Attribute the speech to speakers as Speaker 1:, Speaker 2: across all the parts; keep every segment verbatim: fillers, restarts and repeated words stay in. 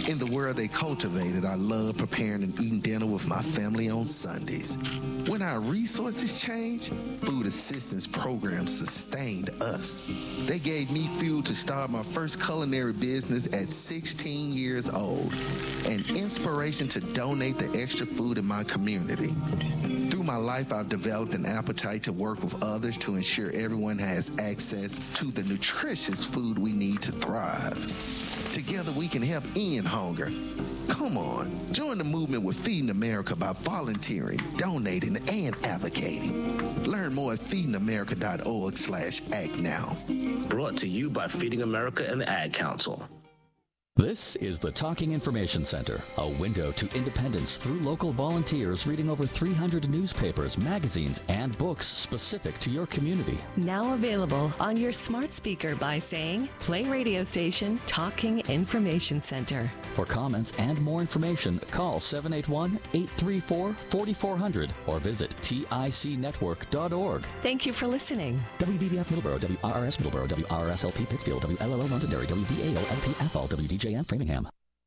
Speaker 1: In the world they cultivated, I love preparing and eating dinner with my family on Sundays. When our resources changed, food assistance programs sustained us. They gave me fuel to start my first culinary business at sixteen years old, and inspiration to donate the extra food in my community. Through my life, I've developed an appetite to work with others to ensure everyone has access to the nutritious food we need to thrive. Together we can help end hunger. Come on, join the movement with Feeding America by volunteering, donating, and advocating. Learn more at feedingamerica.org slash act now.
Speaker 2: Brought to you by Feeding America and the Ad Council.
Speaker 3: This is the Talking Information Center, a window to independence through local volunteers reading over three hundred newspapers, magazines, and books specific to your community.
Speaker 4: Now available on your smart speaker by saying, play radio station Talking Information Center.
Speaker 3: For comments and more information, call seven eight one, eight three four, four four zero zero or visit tic network dot org.
Speaker 4: Thank you for listening.
Speaker 3: W V B F Middleborough, W R R S Middleborough, W R R S L P Pittsfield, W L L O Londonderry, W V A L L P Athol, W D J M Framingham.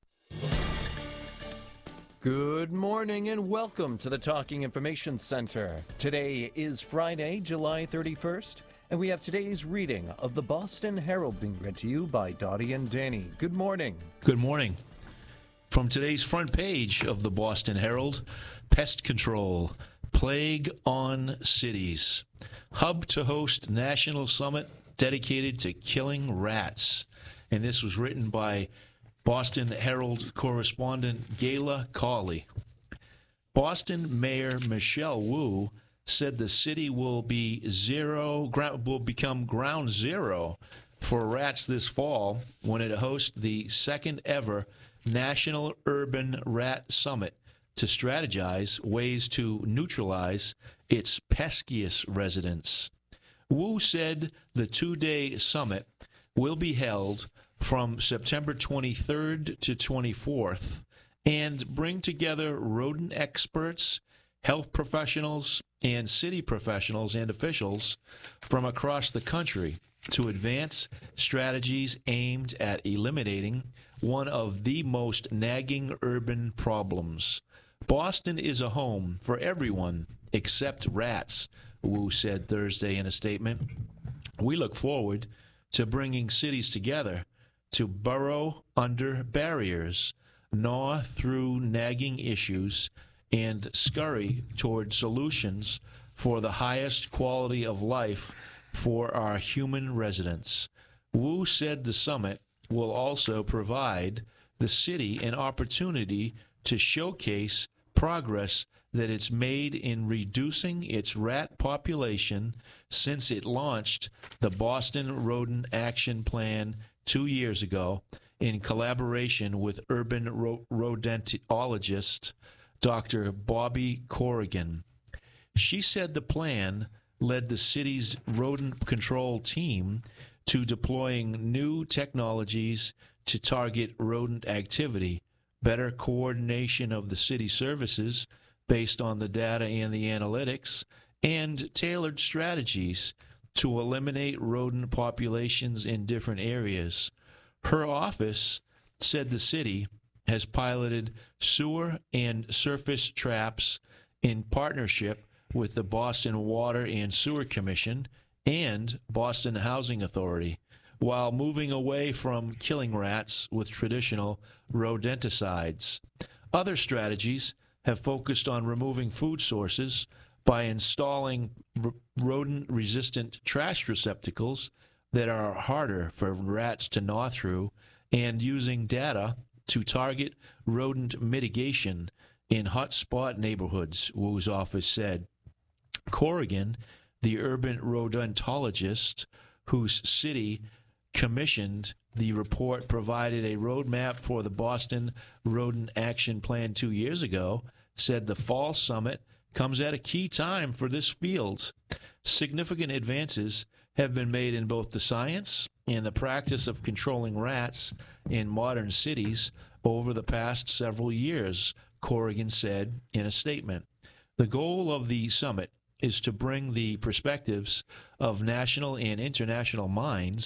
Speaker 5: Good morning and welcome to the Talking Information Center. Today is Friday, July thirty-first, and we have today's reading of the Boston Herald being read to you by Dottie and Danny. Good morning.
Speaker 6: Good morning. From today's front page of the Boston Herald, pest control, plague on cities. Hub to host national summit dedicated to killing rats. And this was written by Boston Herald correspondent Gayla Cawley. Boston Mayor Michelle Wu said the city will be zero, will become ground zero for rats this fall when it hosts the second ever National Urban Rat Summit to strategize ways to neutralize its peskiest residents. Wu said the two-day summit will be held from September twenty-third to twenty-fourth and bring together rodent experts, health professionals, and city professionals and officials from across the country to advance strategies aimed at eliminating one of the most nagging urban problems. Boston is a home for everyone except rats, Wu said Thursday in a statement. We look forward to bringing cities together to burrow under barriers, gnaw through nagging issues, and scurry toward solutions for the highest quality of life for our human residents. Wu said the summit will also provide the city an opportunity to showcase progress that it's made in reducing its rat population since it launched the Boston Rodent Action Plan two years ago in collaboration with urban ro- rodentologist Doctor Bobby Corrigan. She said the plan led the city's rodent control team to deploying new technologies to target rodent activity, better coordination of the city services based on the data and the analytics, and tailored strategies to eliminate rodent populations in different areas. Her office said the city has piloted sewer and surface traps in partnership with the Boston Water and Sewer Commission and Boston Housing Authority, while moving away from killing rats with traditional rodenticides. Other strategies have focused on removing food sources by installing r- rodent-resistant trash receptacles that are harder for rats to gnaw through, and using data to target rodent mitigation in hotspot neighborhoods, Wu's office said. Corrigan, the urban rodentologist whose city commissioned the report, provided a roadmap for the Boston Rodent Action Plan two years ago, said the fall summit comes at a key time for this field. Significant advances have been made in both the science and the practice of controlling rats in modern cities over the past several years, Corrigan said in a statement. The goal of the summit is to bring the perspectives of national and international minds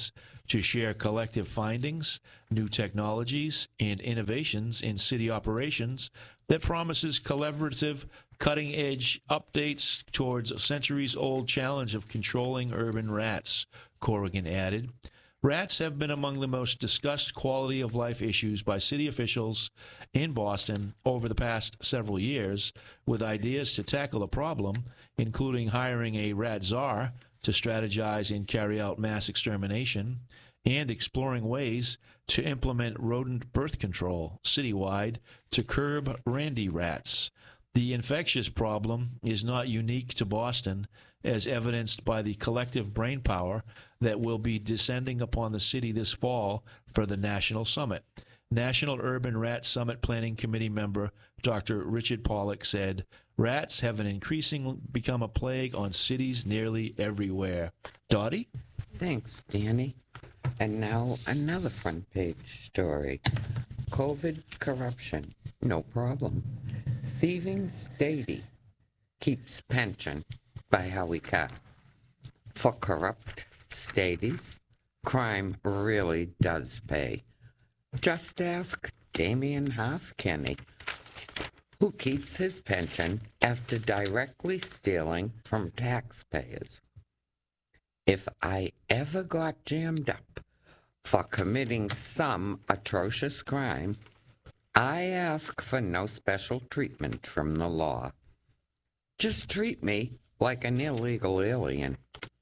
Speaker 6: to share collective findings, new technologies, and innovations in city operations that promises collaborative, cutting-edge updates towards a centuries-old challenge of controlling urban rats, Corrigan added. Rats have been among the most discussed quality-of-life issues by city officials in Boston over the past several years, with ideas to tackle the problem, including hiring a rat czar to strategize and carry out mass extermination, and exploring ways to implement rodent birth control citywide to curb randy rats. The infectious problem is not unique to Boston, as evidenced by the collective brainpower that will be descending upon the city this fall for the National Summit. National Urban Rat Summit Planning Committee member Doctor Richard Pollack said, "Rats have an increasingly become a plague on cities nearly everywhere." Dottie?
Speaker 7: Thanks, Danny. And now another front page story. COVID corruption. No problem. Thieving statey keeps pension by Howie Carr. For corrupt staties, crime really does pay. Just ask Damian Halfkenny, who keeps his pension after directly stealing from taxpayers. If I ever got jammed up for committing some atrocious crime, I ask for no special treatment from the law. Just treat me like an illegal alien.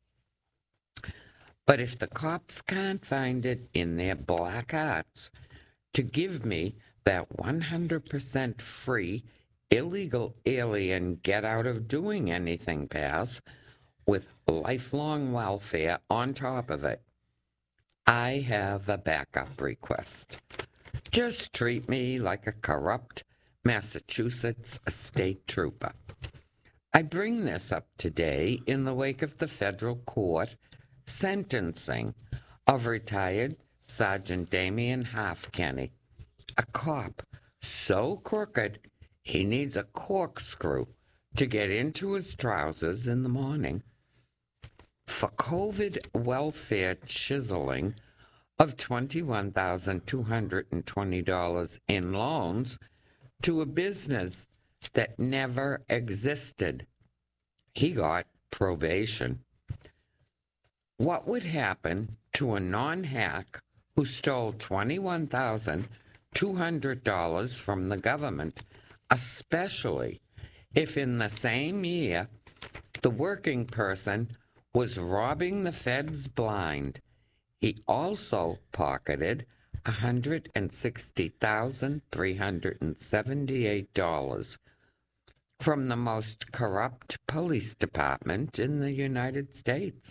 Speaker 7: But if the cops can't find it in their black hearts to give me that one hundred percent free illegal alien get out of doing anything pass with lifelong welfare on top of it, I have a backup request. Just treat me like a corrupt Massachusetts state trooper. I bring this up today in the wake of the federal court sentencing of retired Sergeant Damian Halfkenny, a cop so crooked he needs a corkscrew to get into his trousers in the morning, for COVID welfare chiseling of twenty-one thousand two hundred twenty dollars in loans to a business that never existed. He got probation. What would happen to a non-hack who stole twenty-one thousand two hundred dollars from the government, especially if in the same year the working person was robbing the feds blind? He also pocketed one hundred sixty thousand three hundred seventy-eight dollars from the most corrupt police department in the United States.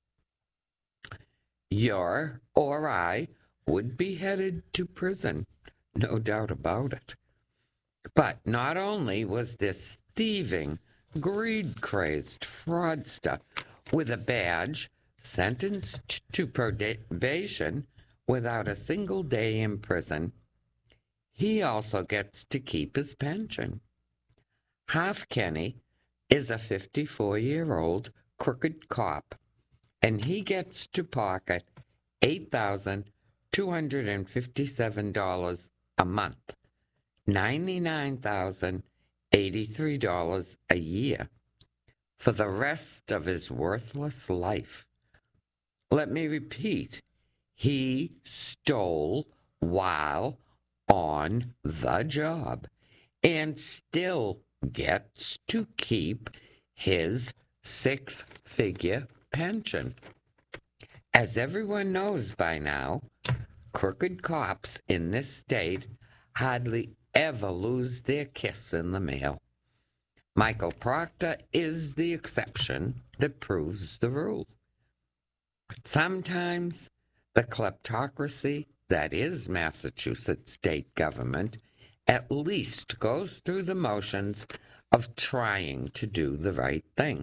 Speaker 7: You're or I would be headed to prison, no doubt about it. But not only was this thieving, greed-crazed fraudster with a badge sentenced to probation without a single day in prison, he also gets to keep his pension. Halfkenny is a fifty-four-year-old crooked cop, and he gets to pocket eight thousand two hundred fifty-seven dollars a month, ninety-nine thousand eighty-three dollars a year, for the rest of his worthless life. Let me repeat, he stole while on the job and still gets to keep his six-figure pension. As everyone knows by now, crooked cops in this state hardly ever lose their kiss in the mail. Michael Proctor is the exception that proves the rule. Sometimes the kleptocracy that is Massachusetts state government at least goes through the motions of trying to do the right thing.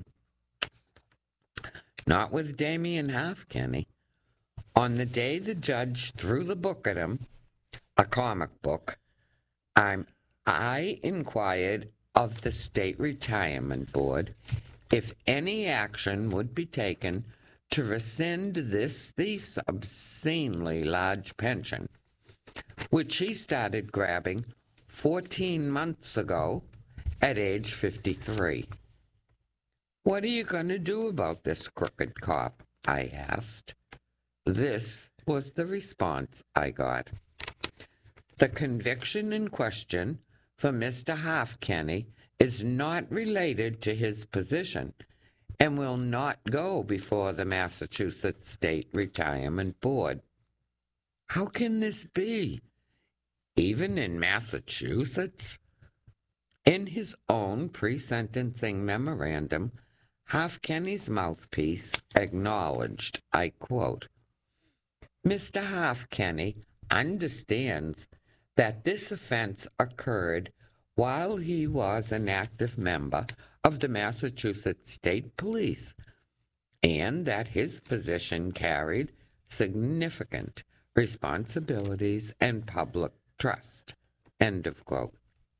Speaker 7: Not with Damian Halfkenny. On the day the judge threw the book at him, a comic book, I'm, I inquired of the State Retirement Board if any action would be taken to rescind this thief's obscenely large pension, which he started grabbing fourteen months ago at age fifty-three. "What are you going to do about this crooked cop?" I asked. This was the response I got. "The conviction in question for Mister Halfkenny is not related to his position and will not go before the Massachusetts State Retirement Board." How can this be? Even in Massachusetts? In his own pre-sentencing memorandum, Halfkenny's mouthpiece acknowledged, I quote, "Mister Halfkenny understands that this offense occurred while he was an active member of the Massachusetts State Police, and that his position carried significant responsibilities and public trust." End of quote.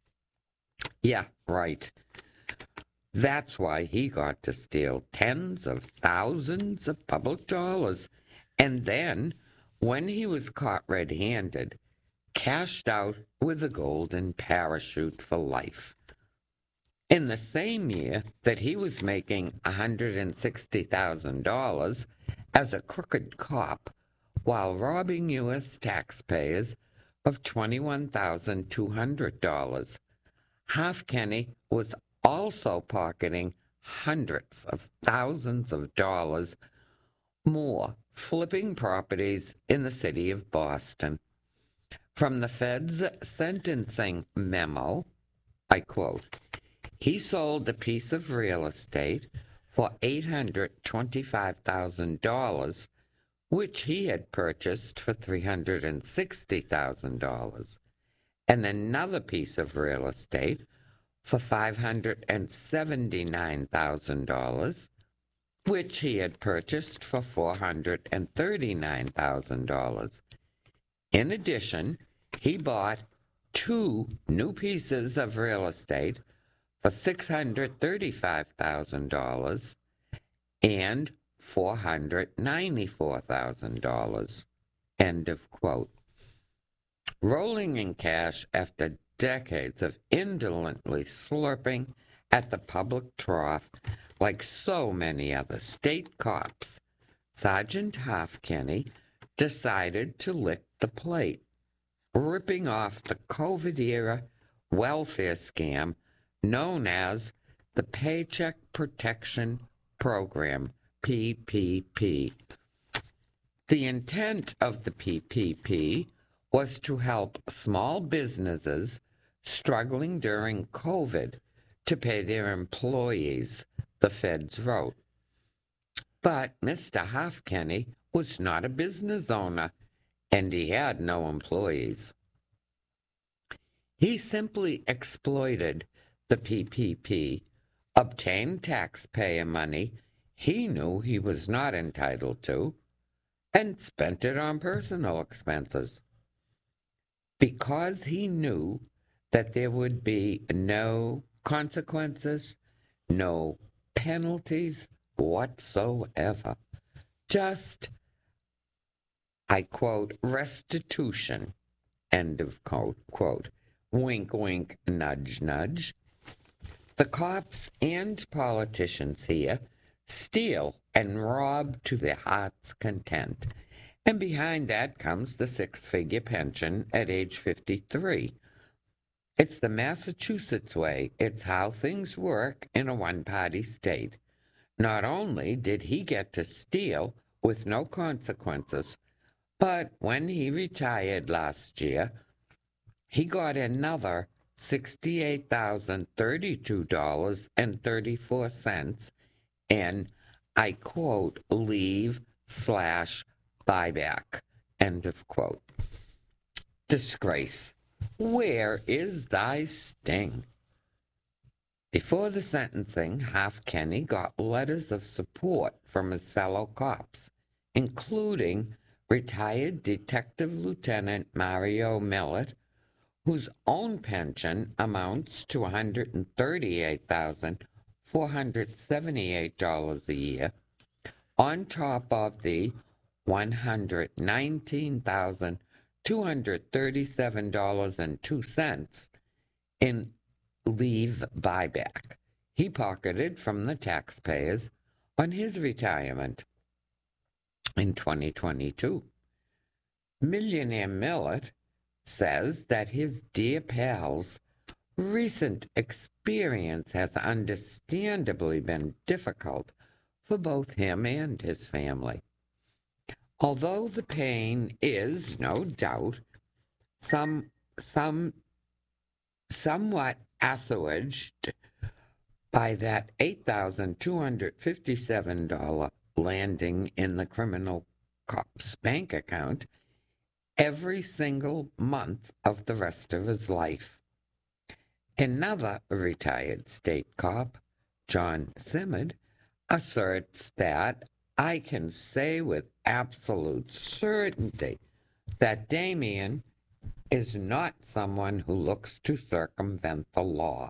Speaker 7: Yeah, right. That's why he got to steal tens of thousands of public dollars, and then, when he was caught red-handed, cashed out with a golden parachute for life. In the same year that he was making one hundred sixty thousand dollars as a crooked cop while robbing U S taxpayers of twenty-one thousand two hundred dollars, Halfkenny was also pocketing hundreds of thousands of dollars more flipping properties in the city of Boston. From the Fed's sentencing memo, I quote, "He sold a piece of real estate for eight hundred twenty-five thousand dollars, which he had purchased for three hundred sixty thousand dollars, and another piece of real estate for five hundred seventy-nine thousand dollars, which he had purchased for four hundred thirty-nine thousand dollars. In addition, he bought two new pieces of real estate for six hundred thirty-five thousand dollars and four hundred ninety-four thousand dollars. End of quote. Rolling in cash after decades of indolently slurping at the public trough like so many other state cops, Sergeant Halfkenny decided to lick the plate, ripping off the COVID-era welfare scam known as the Paycheck Protection Program, P P P. The intent of the P P P was to help small businesses struggling during COVID to pay their employees, the feds wrote. But Mister Halfkenny was not a business owner, and he had no employees. He simply exploited the P P P, obtained taxpayer money he knew he was not entitled to, and spent it on personal expenses. Because he knew that there would be no consequences, no penalties whatsoever, just, I quote, restitution, end of quote, quote, wink, wink, nudge, nudge. The cops and politicians here steal and rob to their heart's content. And behind that comes the six-figure pension at age fifty-three. It's the Massachusetts way. It's how things work in a one-party state. Not only did he get to steal with no consequences, but when he retired last year, he got another sixty-eight thousand thirty-two dollars and thirty-four cents in, I quote, leave slash buyback, end of quote. Disgrace. Where is thy sting? Before the sentencing, Halfkenny got letters of support from his fellow cops, including retired Detective Lieutenant Mario Millett, whose own pension amounts to one hundred thirty-eight thousand four hundred seventy-eight dollars a year, on top of the one hundred nineteen thousand two hundred thirty-seven dollars and two cents in leave buyback he pocketed from the taxpayers on his retirement in twenty twenty-two. Millionaire Millet says that his dear pal's recent experience has understandably been difficult for both him and his family. Although the pain is, no doubt, some some somewhat assuaged by that eight thousand two hundred fifty-seven dollars landing in the criminal cop's bank account every single month of the rest of his life. Another retired state cop, John Simard, asserts that I can say with absolute certainty that Damien is not someone who looks to circumvent the law.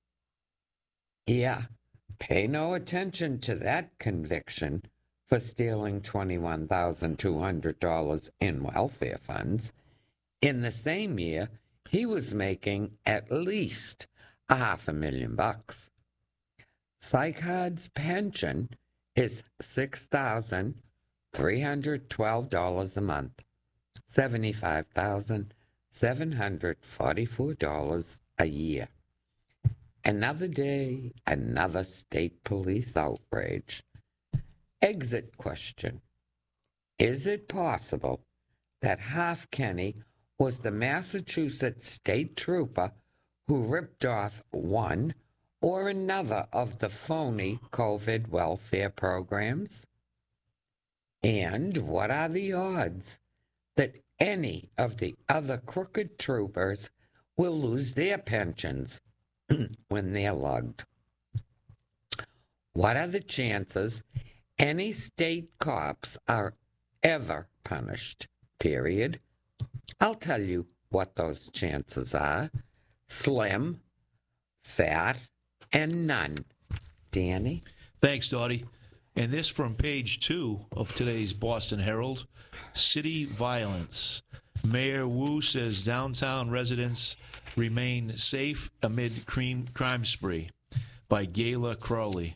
Speaker 7: Yeah, pay no attention to that conviction for stealing twenty-one thousand two hundred dollars in welfare funds. In the same year, he was making at least a half a million bucks. Sycard's pension is six thousand three hundred twelve dollars a month, seventy-five thousand seven hundred forty-four dollars a year. Another day, another state police outrage. Exit question. Is it possible that Half Kenny was the Massachusetts state trooper who ripped off one or another of the phony COVID welfare programs? And what are the odds that any of the other crooked troopers will lose their pensions when they're lugged? What are the chances any state cops are ever punished, period? I'll tell you what those chances are. Slim, fat, and none. Danny?
Speaker 6: Thanks, Dottie. And this from page two of today's Boston Herald. City violence. Mayor Wu says downtown residents remain safe amid crime spree, by Gayla Crowley.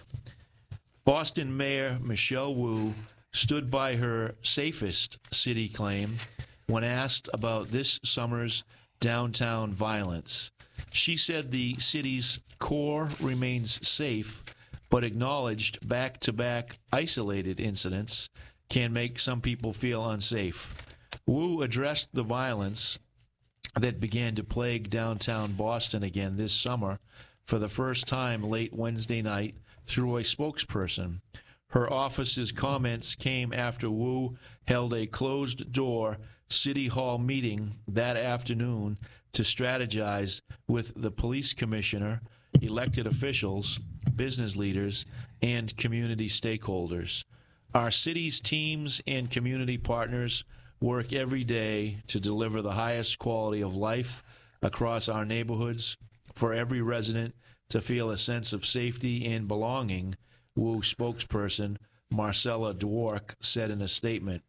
Speaker 6: Boston Mayor Michelle Wu stood by her safest city claim when asked about this summer's downtown violence. She said the city's core remains safe, but acknowledged back-to-back isolated incidents can make some people feel unsafe. Wu addressed the violence that began to plague downtown Boston again this summer for the first time late Wednesday night through a spokesperson. Her office's comments came after Wu held a closed-door City Hall meeting that afternoon to strategize with the police commissioner, elected officials, business leaders, and community stakeholders. Our city's teams and community partners work every day to deliver the highest quality of life across our neighborhoods for every resident to feel a sense of safety and belonging, Wu spokesperson Marcella Dwork said in a statement.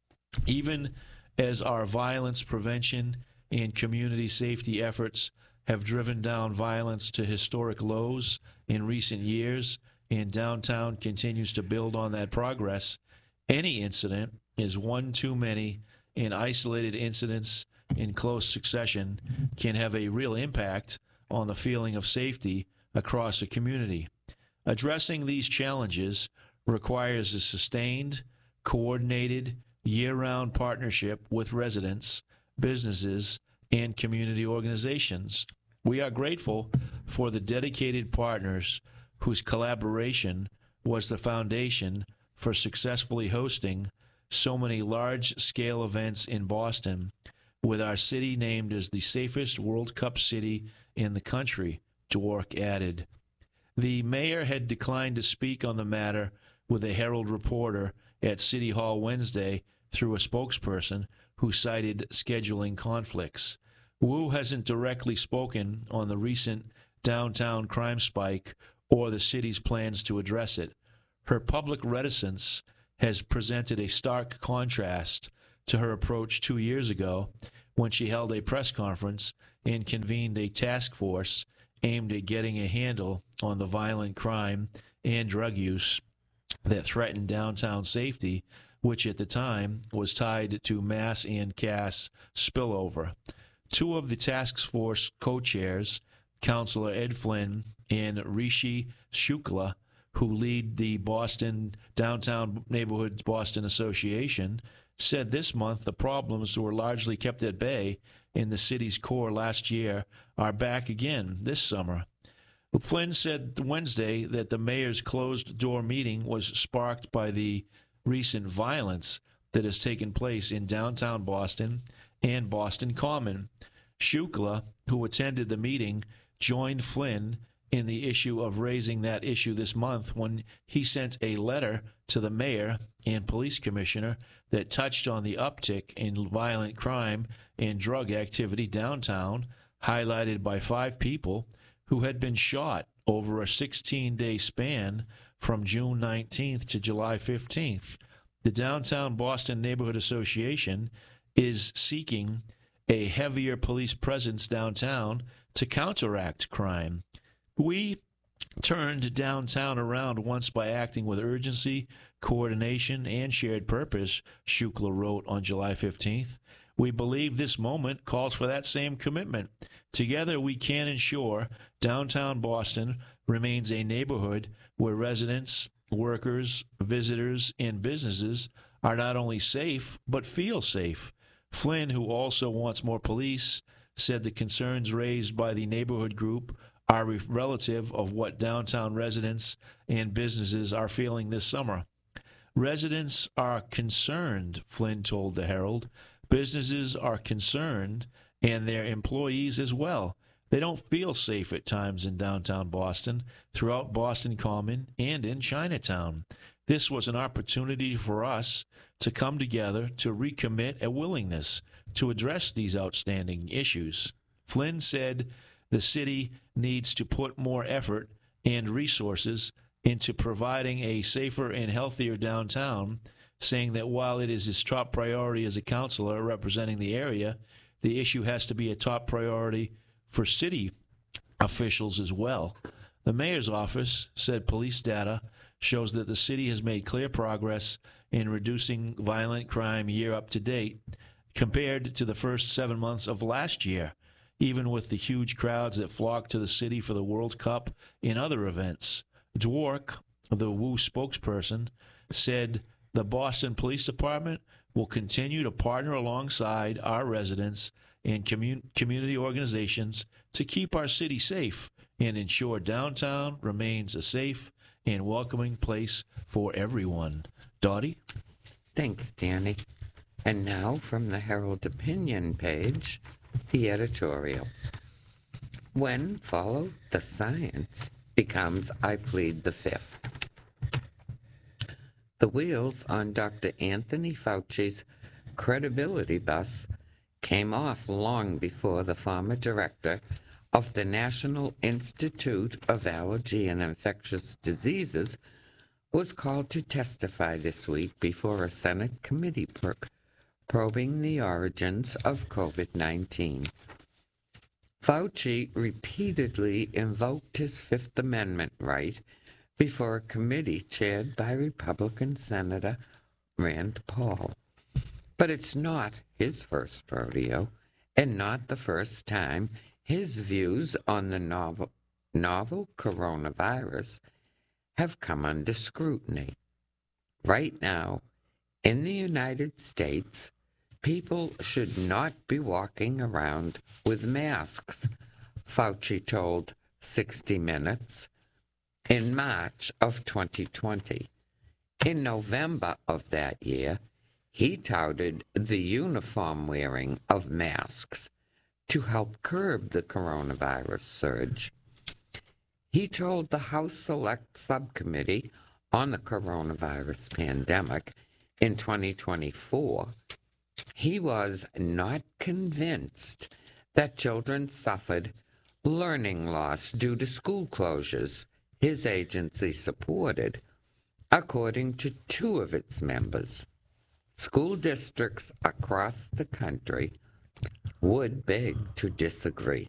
Speaker 6: Even as our violence prevention and community safety efforts have driven down violence to historic lows in recent years, and downtown continues to build on that progress, any incident is one too many, and isolated incidents in close succession can have a real impact on the feeling of safety across a community. Addressing these challenges requires a sustained, coordinated, year-round partnership with residents, businesses, and community organizations. We are grateful for the dedicated partners whose collaboration was the foundation for successfully hosting so many large-scale events in Boston, with our city named as the safest World Cup city in the country, Dwork added. The mayor had declined to speak on the matter with a Herald reporter at City Hall Wednesday through a spokesperson who cited scheduling conflicts. Wu hasn't directly spoken on the recent downtown crime spike or the city's plans to address it. Her public reticence has presented a stark contrast to her approach two years ago when she held a press conference and convened a task force aimed at getting a handle on the violent crime and drug use that threatened downtown safety, which at the time was tied to mass and Cass spillover. Two of the task force co-chairs, Councilor Ed Flynn and Rishi Shukla, who lead the Boston Downtown Neighborhoods Boston Association, said this month the problems were largely kept at bay in the city's core last year are back again this summer. Flynn said Wednesday that the mayor's closed-door meeting was sparked by the recent violence that has taken place in downtown Boston and Boston Common. Shukla, who attended the meeting, joined Flynn in the issue of raising that issue this month when he sent a letter to the mayor and police commissioner that touched on the uptick in violent crime and drug activity downtown, highlighted by five people who had been shot over a sixteen-day span from June nineteenth to July fifteenth. The Downtown Boston Neighborhood Association is seeking a heavier police presence downtown to counteract crime. We turned downtown around once by acting with urgency, coordination, and shared purpose, Shukla wrote on July fifteenth. We believe this moment calls for that same commitment. Together, we can ensure downtown Boston remains a neighborhood where residents, workers, visitors, and businesses are not only safe, but feel safe. Flynn, who also wants more police, said the concerns raised by the neighborhood group are relative of what downtown residents and businesses are feeling this summer. Residents are concerned, Flynn told the Herald. Businesses are concerned, and their employees as well. They don't feel safe at times in downtown Boston, throughout Boston Common, and in Chinatown. This was an opportunity for us to come together to recommit a willingness to address these outstanding issues. Flynn said the city needs to put more effort and resources into providing a safer and healthier downtown, saying that while it is his top priority as a councilor representing the area, the issue has to be a top priority for city officials as well. The mayor's office said police data shows that the city has made clear progress in reducing violent crime year up to date compared to the first seven months of last year, even with the huge crowds that flocked to the city for the World Cup and other events. Dwork, the W U spokesperson, said the Boston Police Department will continue to partner alongside our residents and commun- community organizations to keep our city safe and ensure downtown remains a safe and welcoming place for everyone. Dottie?
Speaker 7: Thanks, Danny. And now from the Herald Opinion page, the editorial. When follow the science becomes I plead the fifth. The wheels on Doctor Anthony Fauci's credibility bus came off long before the former director of the National Institute of Allergy and Infectious Diseases was called to testify this week before a Senate committee pro- probing the origins of COVID nineteen. Fauci repeatedly invoked his Fifth Amendment right before a committee chaired by Republican Senator Rand Paul. But it's not his first rodeo, and not the first time his views on the novel, novel coronavirus have come under scrutiny. Right now, in the United States, people should not be walking around with masks, Fauci told sixty minutes in March of twenty twenty. In November of that year, he touted the uniform wearing of masks to help curb the coronavirus surge. He told the House Select Subcommittee on the coronavirus pandemic in twenty twenty-four he was not convinced that children suffered learning loss due to school closures his agency supported, according to two of its members. School districts across the country would beg to disagree,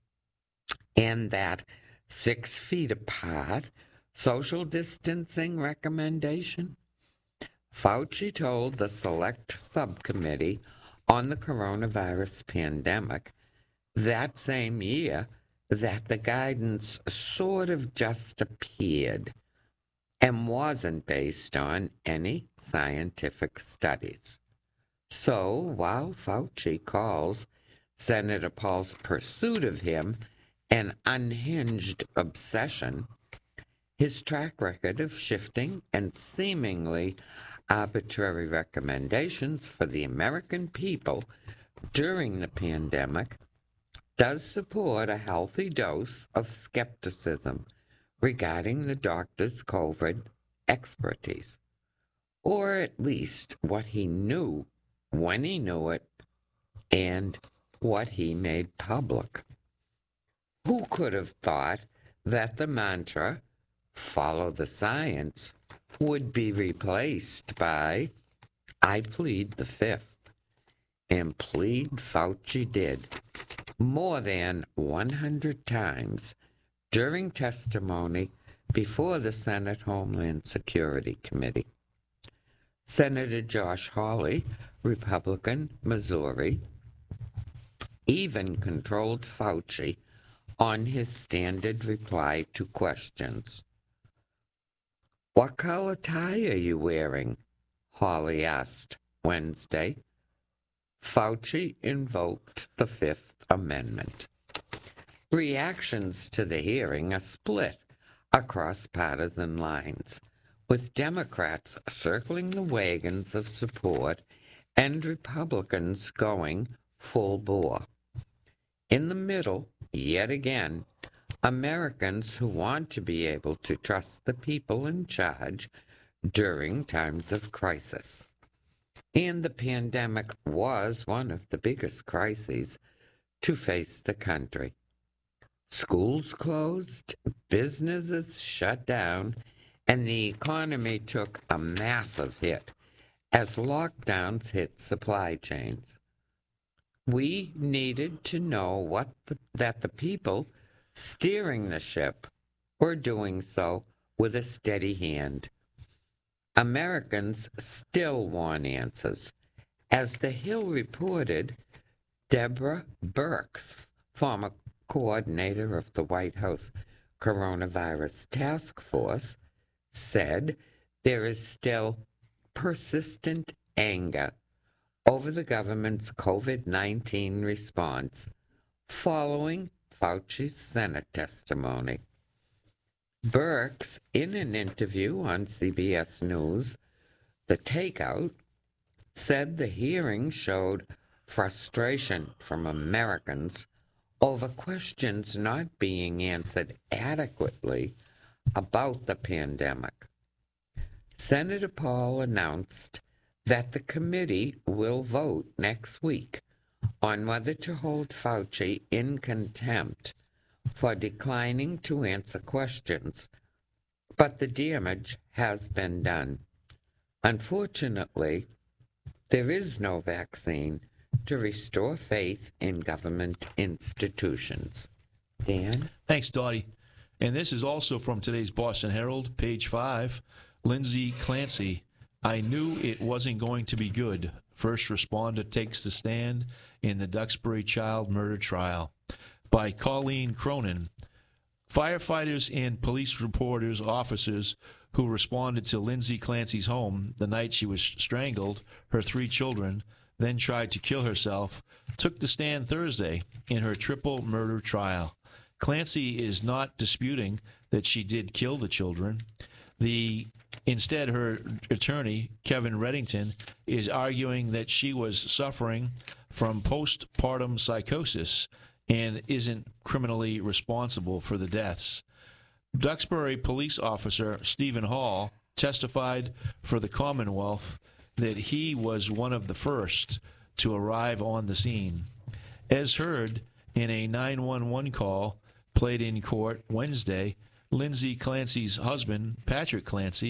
Speaker 7: and that six feet apart social distancing recommendation. Fauci told the Select Subcommittee on the coronavirus pandemic that same year that the guidance sort of just appeared and wasn't based on any scientific studies. So while Fauci calls Senator Paul's pursuit of him an unhinged obsession, his track record of shifting and seemingly arbitrary recommendations for the American people during the pandemic does support a healthy dose of skepticism regarding the doctor's COVID expertise, or at least what he knew when he knew it and what he made public. Who could have thought that the mantra, follow the science, would be replaced by, I plead the fifth, and plead Fauci did more than one hundred times during testimony before the Senate Homeland Security Committee. Senator Josh Hawley, Republican, Missouri, even controlled Fauci on his standard reply to questions. "What color tie are you wearing?" Hawley asked Wednesday. Fauci invoked the Fifth Amendment. Reactions to the hearing are split across partisan lines, with Democrats circling the wagons of support and Republicans going full bore. In the middle, yet again, Americans who want to be able to trust the people in charge during times of crisis. And the pandemic was one of the biggest crises to face the country. Schools closed, businesses shut down, and the economy took a massive hit as lockdowns hit supply chains. We needed to know what the, that the people steering the ship were doing so with a steady hand. Americans still want answers. As The Hill reported, Deborah Birx, former coordinator of the White House Coronavirus Task Force, said there is still persistent anger over the government's COVID nineteen response following Fauci's Senate testimony. Birx, in an interview on C B S News, The Takeout, said the hearing showed frustration from Americans over questions not being answered adequately about the pandemic. Senator Paul announced that the committee will vote next week on whether to hold Fauci in contempt for declining to answer questions, but the damage has been done. Unfortunately, there is no vaccine to restore faith in government institutions. Dan?
Speaker 6: Thanks, Dottie. And this is also from today's Boston Herald, page five. Lindsay Clancy, I knew it wasn't going to be good. First responder takes the stand in the Duxbury child murder trial. By Colleen Cronin. Firefighters and police reporters, officers who responded to Lindsay Clancy's home the night she was strangled, her three children, then tried to kill herself, took the stand Thursday in her triple murder trial. Clancy is not disputing that she did kill the children. The Instead, her attorney, Kevin Reddington, is arguing that she was suffering from postpartum psychosis and isn't criminally responsible for the deaths. Duxbury police officer Stephen Hall testified for the Commonwealth that he was one of the first to arrive on the scene. As heard in a nine one one call played in court Wednesday, Lindsay Clancy's husband, Patrick Clancy,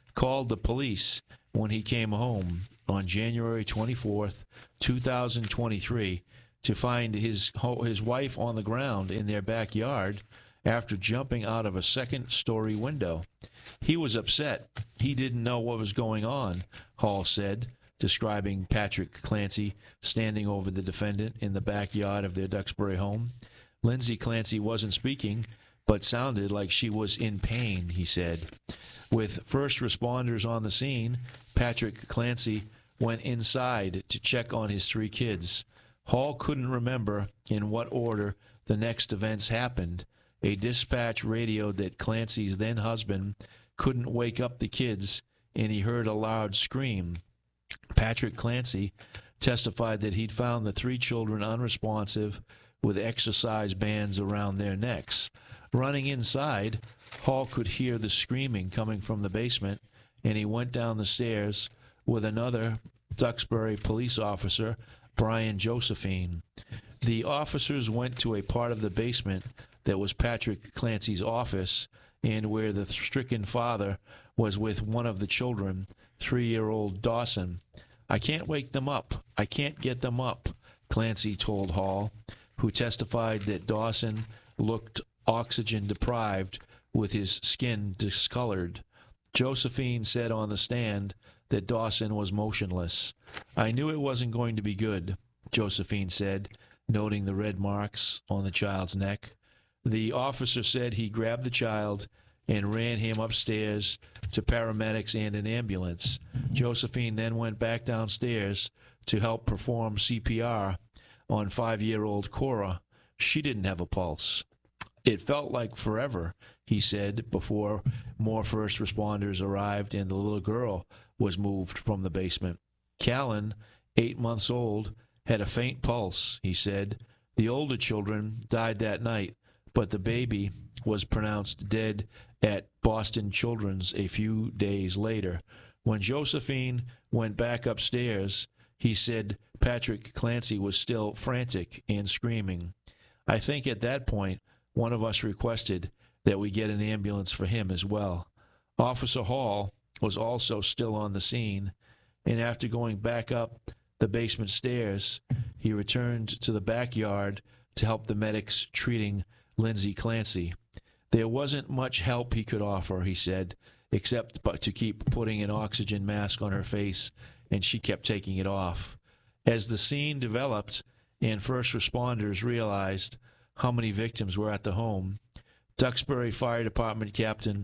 Speaker 6: called the police when he came home on January twenty-fourth, two thousand twenty-three, to find his his wife on the ground in their backyard after jumping out of a second-story window. He was upset. He didn't know what was going on, Hall said, describing Patrick Clancy standing over the defendant in the backyard of their Duxbury home. Lindsay Clancy wasn't speaking, but sounded like she was in pain, he said. With first responders on the scene, Patrick Clancy went inside to check on his three kids. Hall couldn't remember in what order the next events happened. A dispatch radioed that Clancy's then-husband couldn't wake up the kids, and he heard a loud scream. Patrick Clancy testified that he'd found the three children unresponsive with exercise bands around their necks. Running inside, Hall could hear the screaming coming from the basement, and he went down the stairs with another Duxbury police officer, Brian Josephine. The officers went to a part of the basement that was Patrick Clancy's office, and where the stricken father was with one of the children, three-year-old Dawson. "I can't wake them up. I can't get them up," Clancy told Hall, who testified that Dawson looked oxygen-deprived with his skin discolored. Josephine said on the stand that Dawson was motionless. "I knew it wasn't going to be good," Josephine said, noting the red marks on the child's neck. The officer said he grabbed the child and ran him upstairs to paramedics and an ambulance. Josephine then went back downstairs to help perform C P R on five-year-old Cora. She didn't have a pulse. "It felt like forever," he said, before more first responders arrived and the little girl was moved from the basement. Callan, eight months old, had a faint pulse, he said. The older children died that night, but the baby was pronounced dead at Boston Children's a few days later. When Josephine went back upstairs, he said Patrick Clancy was still frantic and screaming. "I think at that point, one of us requested that we get an ambulance for him as well." Officer Hall was also still on the scene, and after going back up the basement stairs, he returned to the backyard to help the medics treating Lindsay Clancy. There wasn't much help he could offer, he said, except but to keep putting an oxygen mask on her face, and she kept taking it off. As the scene developed and first responders realized how many victims were at the home, Duxbury Fire Department Captain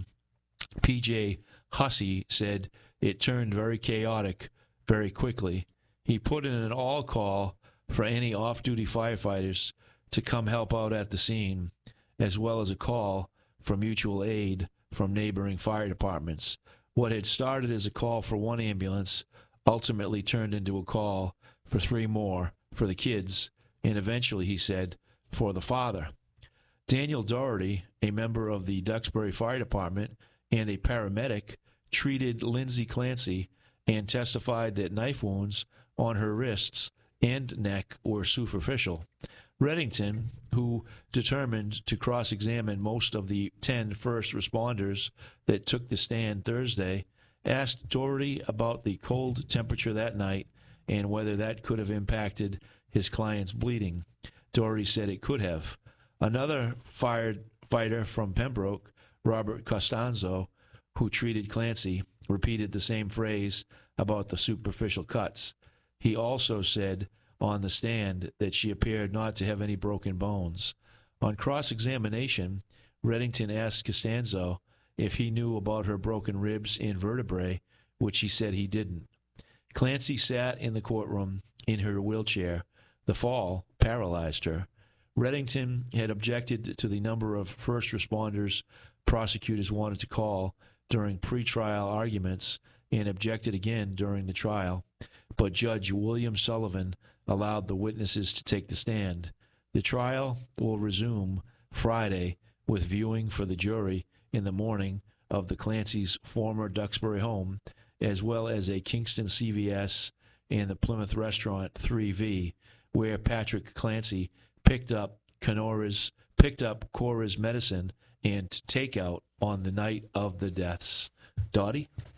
Speaker 6: P J Hussey said it turned very chaotic very quickly. He put in an all-call for any off-duty firefighters to come help out at the scene, as well as a call for mutual aid from neighboring fire departments. What had started as a call for one ambulance ultimately turned into a call for three more for the kids, and eventually, he said, for the father. Daniel Doherty, a member of the Duxbury Fire Department and a paramedic, treated Lindsay Clancy and testified that knife wounds on her wrists and neck were superficial. Reddington, who determined to cross-examine most of the ten first responders that took the stand Thursday, asked Doherty about the cold temperature that night and whether that could have impacted his client's bleeding. Doherty said it could have. Another firefighter from Pembroke, Robert Costanzo, who treated Clancy, repeated the same phrase about the superficial cuts. He also said on the stand that she appeared not to have any broken bones. On cross-examination, Reddington asked Costanzo if he knew about her broken ribs and vertebrae, which he said he didn't. Clancy sat in the courtroom in her wheelchair. The fall paralyzed her. Reddington had objected to the number of first responders prosecutors wanted to call during pretrial arguments and objected again during the trial, but Judge William Sullivan allowed the witnesses to take the stand. The trial will resume Friday with viewing for the jury in the morning of the Clancy's former Duxbury home, as well as a Kingston C V S and the Plymouth restaurant three V, where Patrick Clancy picked up Cora's, picked up Cora's medicine and takeout on the night of the deaths. Dottie?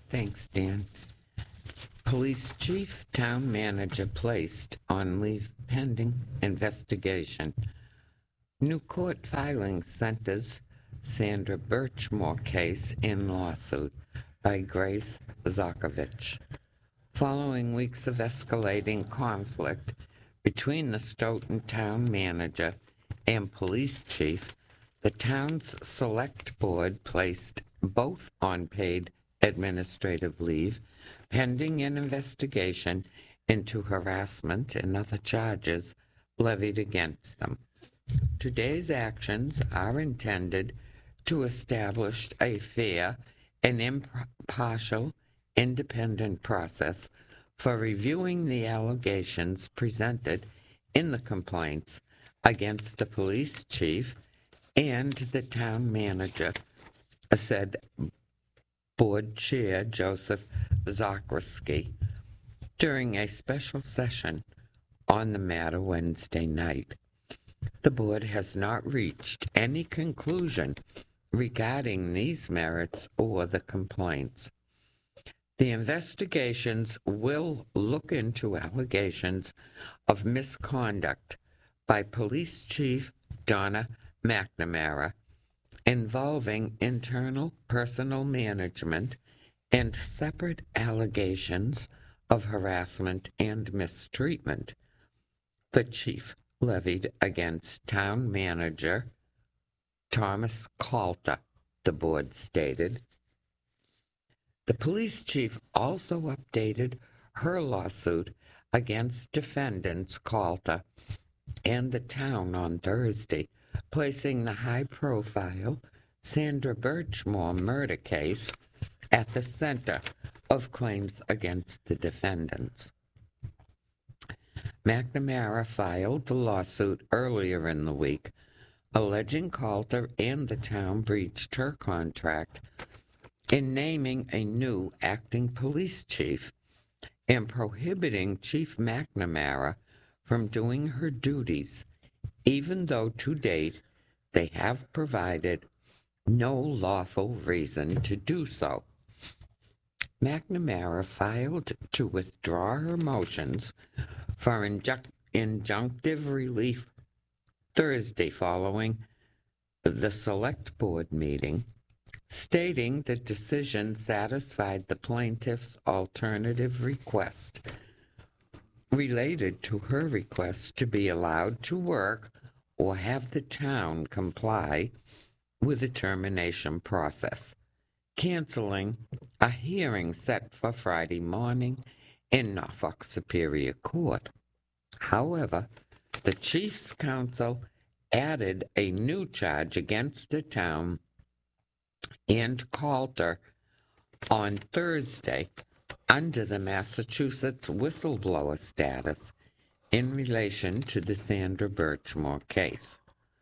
Speaker 7: Thanks, Dan. Police chief, town manager placed on leave pending investigation. New court filing centers Sandra Birchmore case in lawsuit by Grace Zakovich. Following weeks of escalating conflict between the Stoughton town manager and police chief, the town's select board placed both on paid administrative leave pending an investigation into harassment and other charges levied against them. Today's actions are intended to establish a fair and impartial independent process for reviewing the allegations presented in the complaints against the police chief and the town manager, said Board Chair Joseph Zakrzewski during a special session on the matter Wednesday night. The board has not reached any conclusion regarding these merits or the complaints. The investigations will look into allegations of misconduct by Police Chief Donna McNamara involving internal personal management and separate allegations of harassment and mistreatment the chief levied against town manager Thomas Calter, the board stated. The police chief also updated her lawsuit against defendants Calter and the town on Thursday, placing the high-profile Sandra Birchmore murder case at the center of claims against the defendants. McNamara filed the lawsuit earlier in the week, alleging Calter and the town breached her contract in naming a new acting police chief and prohibiting Chief McNamara from doing her duties, even though to date they have provided no lawful reason to do so. McNamara filed to withdraw her motions for injun- injunctive relief Thursday following the Select Board meeting, stating the decision satisfied the plaintiff's alternative request related to her request to be allowed to work or have the town comply with the termination process, canceling a hearing set for Friday morning in Norfolk Superior Court. However, the Chief's Counsel added a new charge against the town and Calter on Thursday under the Massachusetts whistleblower status in relation to the Sandra Birchmore case.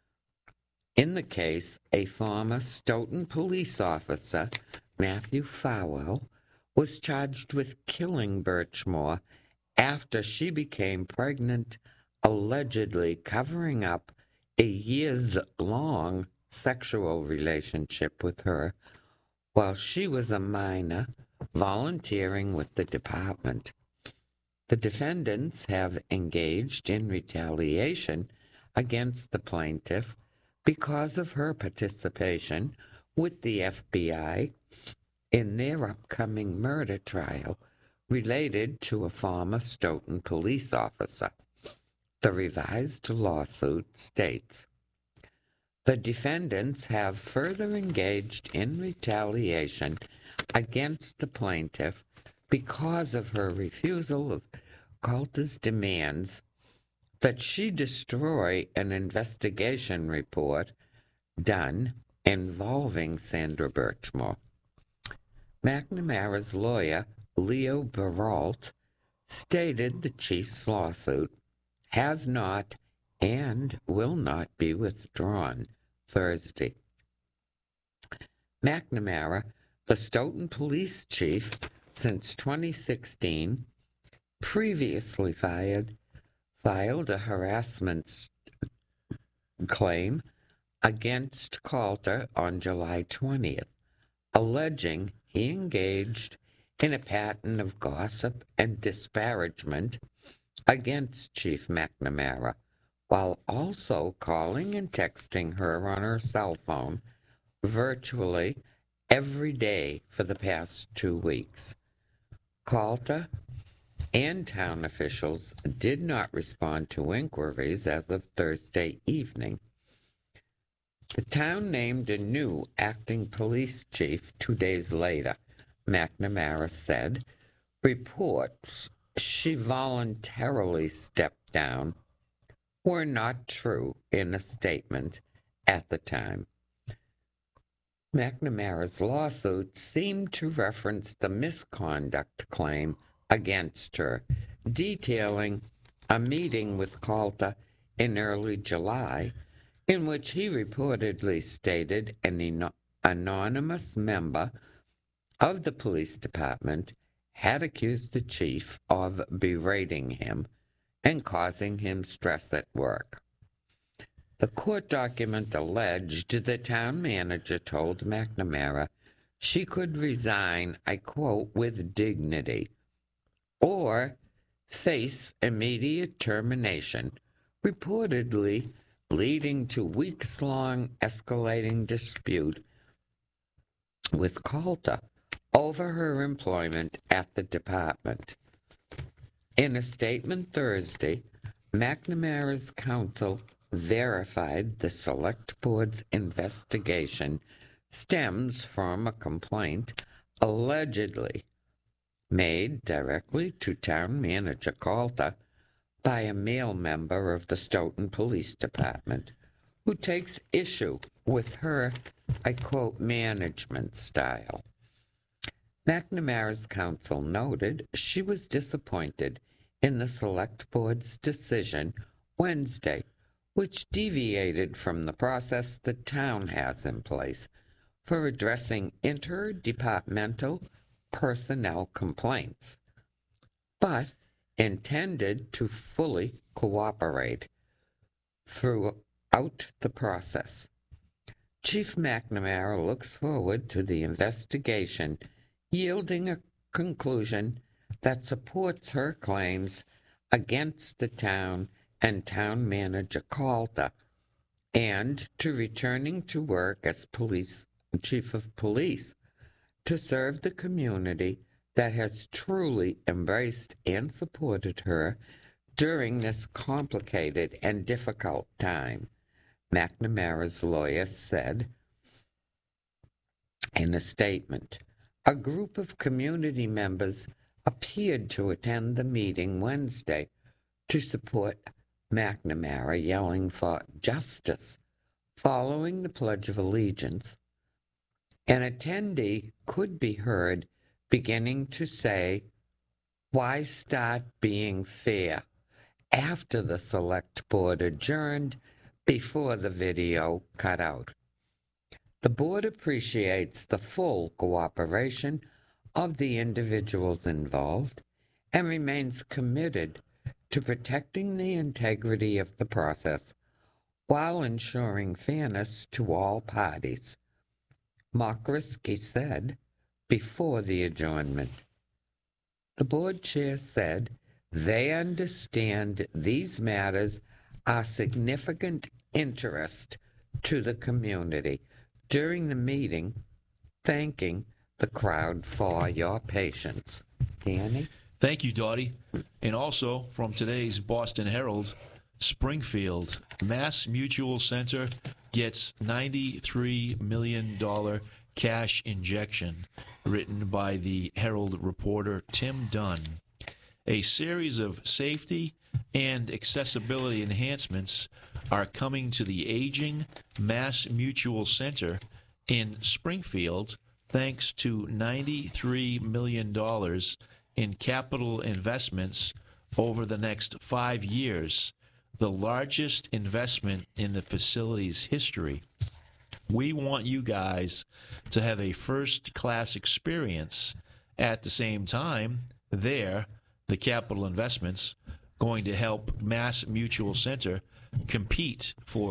Speaker 7: In the case, a former Stoughton police officer, Matthew Fowell, was charged with killing Birchmore after she became pregnant, allegedly covering up a years-long sexual relationship with her while she was a minor volunteering with the department. The defendants have engaged in retaliation against the plaintiff because of her participation with the F B I in their upcoming murder trial related to a former Stoughton police officer. The revised lawsuit states, the defendants have further engaged in retaliation against the plaintiff because of her refusal of Calter's demands that she destroy an investigation report done involving Sandra Birchmore. McNamara's lawyer, Leo Baralt, stated the chief's lawsuit has not and will not be withdrawn Thursday. McNamara, the Stoughton police chief since twenty sixteen, previously fired, filed a harassment claim against Calter on July twentieth, alleging he engaged in a pattern of gossip and disparagement against Chief McNamara, while also calling and texting her on her cell phone virtually every day for the past two weeks. Calta and town officials did not respond to inquiries as of Thursday evening. The town named a new acting police chief two days later, McNamara said. Reports she voluntarily stepped down were not true in a statement at the time. McNamara's lawsuit seemed to reference the misconduct claim against her, detailing a meeting with Calta in early July in which he reportedly stated an anonymous member of the police department had accused the chief of berating him and causing him stress at work. The court document alleged the town manager told McNamara she could resign, I quote, with dignity, or face immediate termination, reportedly leading to weeks-long escalating dispute with Calta over her employment at the department. In a statement Thursday, McNamara's counsel verified the Select Board's investigation stems from a complaint allegedly made directly to town manager Calta by a male member of the Stoughton Police Department who takes issue with her, I quote, management style. McNamara's counsel noted she was disappointed in the Select Board's decision Wednesday, which deviated from the process the town has in place for addressing interdepartmental personnel complaints, but intended to fully cooperate throughout the process. Chief McNamara looks forward to the investigation yielding a conclusion that supports her claims against the town and town manager Calta, and to returning to work as police chief of police to serve the community that has truly embraced and supported her during this complicated and difficult time, McNamara's lawyer said in a statement. A group of community members appeared to attend the meeting Wednesday to support McNamara, yelling for justice following the Pledge of Allegiance. An attendee could be heard beginning to say, "Why start being fair?" after the Select Board adjourned before the video cut out. The board appreciates the full cooperation of the individuals involved and remains committed to protecting the integrity of the process while ensuring fairness to all parties, Mokrisky said before the adjournment. The board chair said they understand these matters are significant interest to the community during the meeting, thanking the crowd for your patience. Danny?
Speaker 6: Thank you, Dottie. And also from today's Boston Herald, Springfield Mass Mutual Center gets ninety-three million dollars cash injection, written by the Herald reporter Tim Dunn. A series of safety and accessibility enhancements are coming to the aging Mass Mutual Center in Springfield thanks to ninety-three million dollars in capital investments over the next five years, the largest investment in the facility's history. We want you guys to have a first-class experience. At the same time, there, the capital investments going to help Mass Mutual Center compete for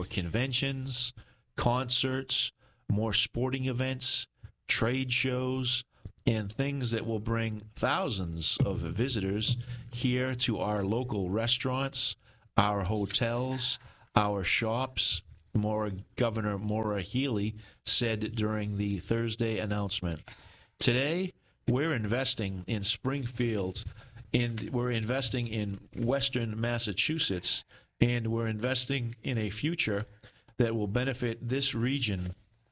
Speaker 6: conventions, concerts, more sporting events, trade shows, and things that will bring thousands of visitors here to our local restaurants, our hotels, our shops, Maura, Governor Maura Healey said during the Thursday announcement. Today, we're investing in Springfield, and we're investing in Western Massachusetts, and we're investing in a future that will benefit this region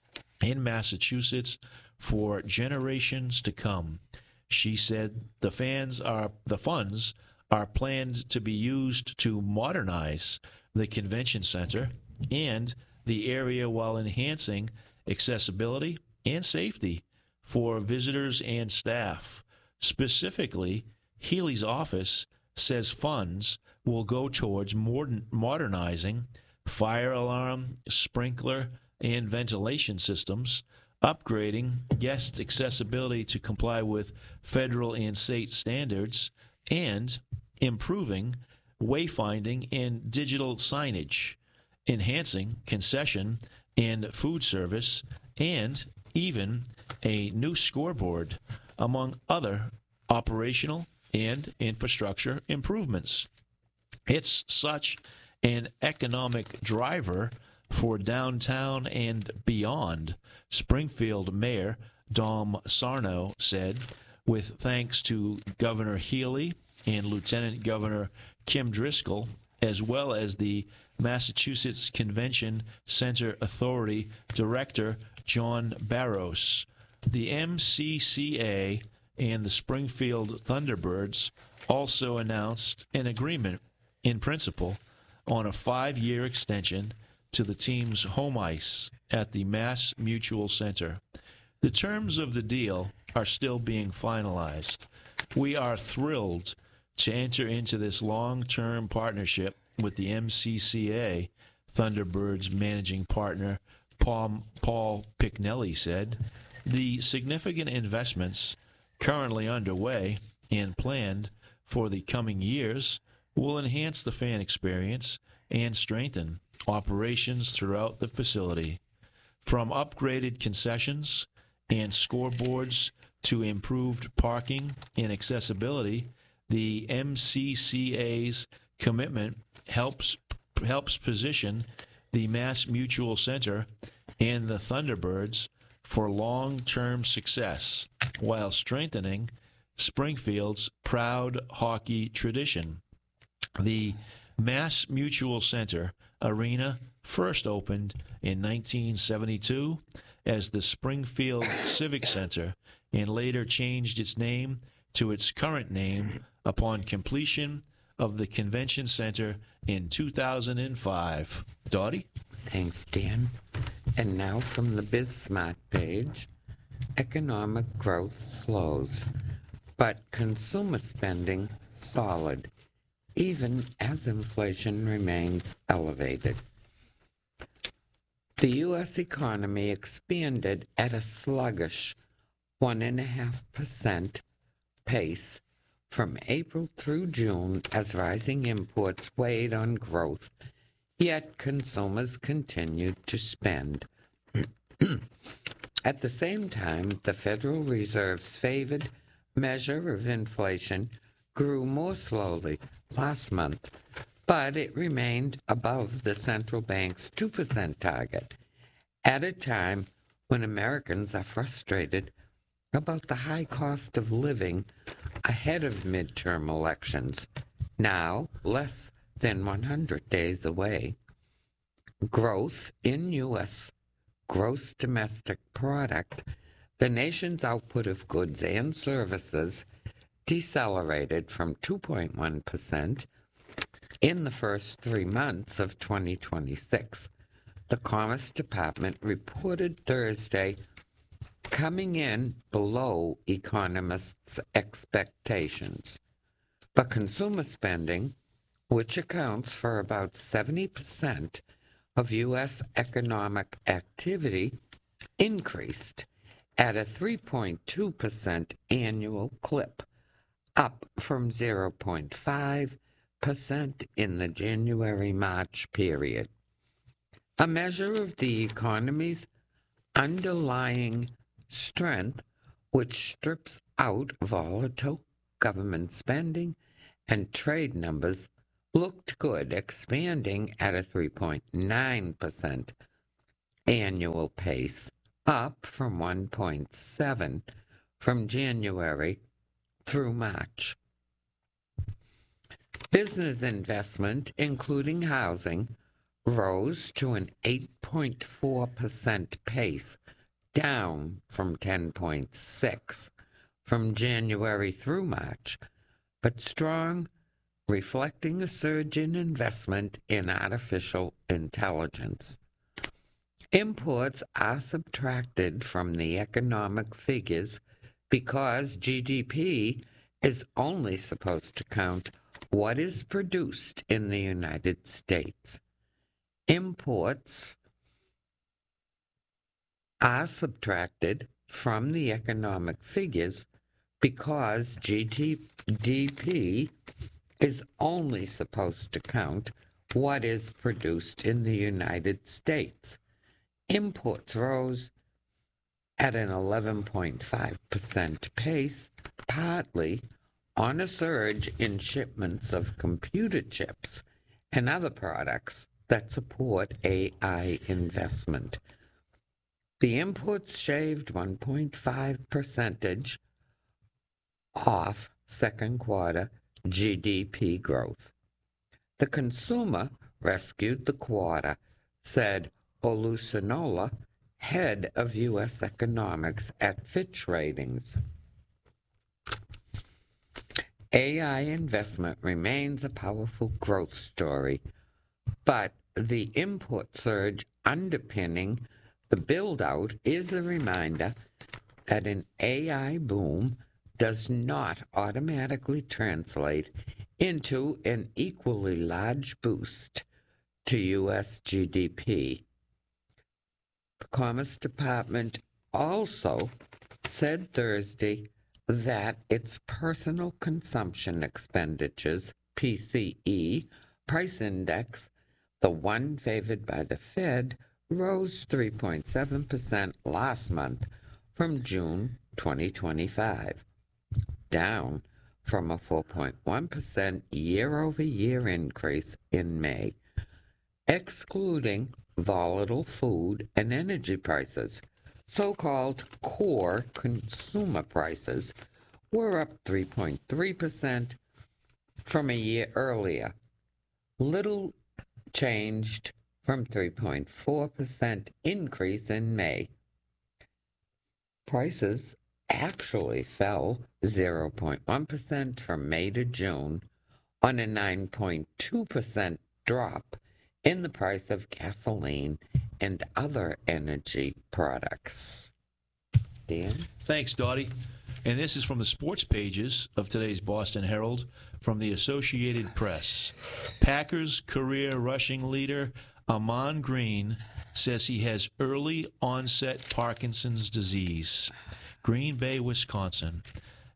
Speaker 6: in Massachusetts for generations to come. She said the fans are the funds are planned to be used to modernize the convention center and the area while enhancing accessibility and safety for visitors and staff. Specifically, Healey's office says funds will go towards modern, modernizing fire alarm, sprinkler, and ventilation systems, upgrading guest accessibility to comply with federal and state standards, and improving wayfinding and digital signage, enhancing concession and food service, and even a new scoreboard, among other operational and infrastructure improvements. It's such an economic driver for downtown and beyond, Springfield Mayor Dom Sarno said, with thanks to Governor Healey and Lieutenant Governor Kim Driscoll, as well as the Massachusetts Convention Center Authority Director John Barros. The M C C A and the Springfield Thunderbirds also announced an agreement in principle on a five-year extension to the team's home ice at the Mass Mutual Center. The terms of the deal are still being finalized. We are thrilled to enter into this long-term partnership with the M C C A, Thunderbirds managing partner Paul, Paul Picnelli said. The significant investments currently underway and planned for the coming years will enhance the fan experience and strengthen operations throughout the facility. From upgraded concessions and scoreboards to improved parking and accessibility, the M C C A's commitment helps helps position the Mass Mutual Center and the Thunderbirds for long-term success while strengthening Springfield's proud hockey tradition. The Mass Mutual Center Arena first opened in nineteen seventy-two as the Springfield Civic Center and later changed its name to its current name upon completion of the Convention Center in two thousand five. Dottie?
Speaker 7: Thanks, Dan. And now from the BizSmart page, economic growth slows, but consumer spending solid, even as inflation remains elevated. The U S economy expanded at a sluggish one point five percent pace from April through June as rising imports weighed on growth, yet consumers continued to spend. At the same time, the Federal Reserve's favored measure of inflation grew more slowly last month, but it remained above the central bank's two percent target at a time when Americans are frustrated about the high cost of living ahead of midterm elections, now less than one hundred days away. Growth in U S gross domestic product, the nation's output of goods and services, decelerated from two point one percent in the first three months of twenty twenty-six. The Commerce Department reported Thursday, coming in below economists' expectations. But consumer spending, which accounts for about seventy percent of U S economic activity, increased at a three point two percent annual clip, up from zero point five percent in the January-March period. A measure of the economy's underlying strength which strips out volatile government spending and trade numbers, looked good, expanding at a three point nine percent annual pace, up from one point seven from January through March. Business investment, including housing, rose to an eight point four percent pace, down from ten point six from January through March, but strong, reflecting a surge in investment in artificial intelligence. Imports are subtracted from the economic figures because G D P is only supposed to count what is produced in the United States. Imports are subtracted from the economic figures because G D P is only supposed to count what is produced in the United States. Imports rose at an eleven point five percent pace, partly on a surge in shipments of computer chips and other products that support A I investment. The imports shaved one point five percentage off second quarter G D P growth. The consumer rescued the quarter, said Olusonola, head of U S economics at Fitch Ratings. A I investment remains a powerful growth story, but the import surge underpinning the build-out is a reminder that an A I boom does not automatically translate into an equally large boost to U S G D P. The Commerce Department also said Thursday that its personal consumption expenditures, P C E, price index, the one favored by the Fed, rose three point seven percent last month from June twenty twenty-five, down from a four point one percent year-over-year increase in May. Excluding volatile food and energy prices, so-called core consumer prices were up three point three percent from a year earlier. Little changed from three point four percent increase in May. Prices actually fell zero point one percent from May to June on a nine point two percent drop in the price of gasoline and other energy products. Dan?
Speaker 6: Thanks, Dottie. And this is from the sports pages of today's Boston Herald from the Associated Press. Packers career rushing leader Ahman Green says he has early onset Parkinson's disease. Green Bay, Wisconsin.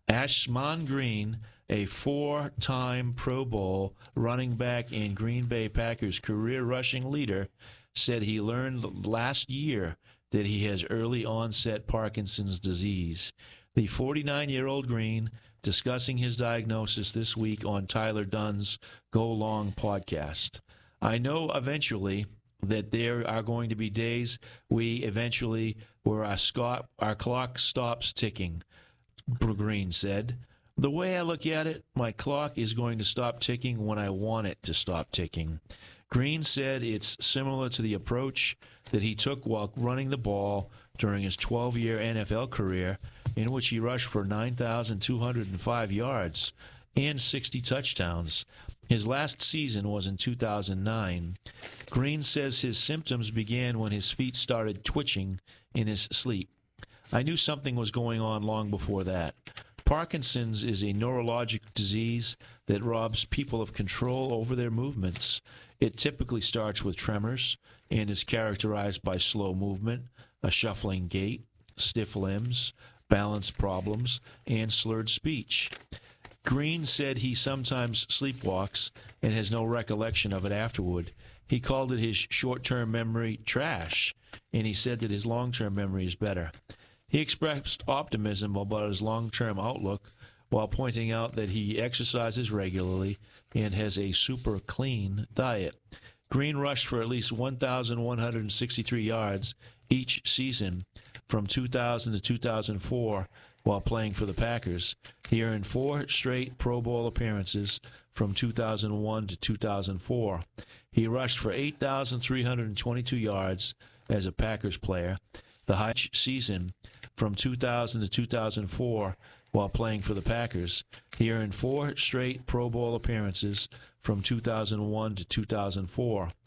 Speaker 6: Ahman Green, a four-time Pro Bowl running back and Green Bay Packers career rushing leader, said he learned last year that he has early onset Parkinson's disease. The forty-nine-year-old Green discussing his diagnosis this week on Tyler Dunn's Go Long podcast. I know eventually that there are going to be days we eventually where our, scot- our clock stops ticking, Green said. The way I look at it, my clock is going to stop ticking when I want it to stop ticking. Green said it's similar to the approach that he took while running the ball during his twelve-year N F L career, in which he rushed for nine thousand two hundred five yards and sixty touchdowns. His last season was in two thousand nine. Green says his symptoms began when his feet started twitching in his sleep. I knew something was going on long before that. Parkinson's is a neurologic disease that robs people of control over their movements. It typically starts with tremors and is characterized by slow movement, a shuffling gait, stiff limbs, balance problems, and slurred speech. Green said he sometimes sleepwalks and has no recollection of it afterward. He called it his short-term memory trash, and he said that his long-term memory is better. He expressed optimism about his long-term outlook while pointing out that he exercises regularly and has a super clean diet. Green rushed for at least one thousand one hundred sixty-three yards each season from two thousand to two thousand four while playing for the Packers. He earned four straight Pro Bowl appearances from two thousand one to two thousand four. He rushed for eight thousand three hundred twenty-two yards as a Packers player, the highest season from two thousand to two thousand four while playing for the Packers. He earned four straight Pro Bowl appearances from two thousand one to two thousand four.